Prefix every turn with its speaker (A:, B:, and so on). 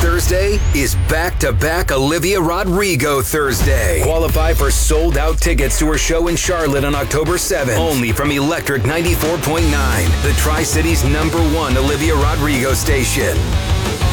A: Thursday is back-to-back Olivia Rodrigo Thursday. Qualify for sold-out tickets to her show in Charlotte on October 7th. Only from Electric 94.9, the Tri-City's #1 Olivia Rodrigo station.